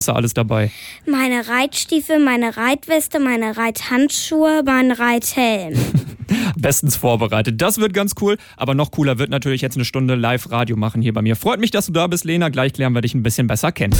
Ist da alles dabei? Meine Reitstiefel, meine Reitweste, meine Reithandschuhe, mein Reithelm. Bestens vorbereitet. Das wird ganz cool, aber noch cooler wird natürlich jetzt eine Stunde Live-Radio machen hier bei mir. Freut mich, dass du da bist, Lena. Gleich lernen wir dich ein bisschen besser kennen.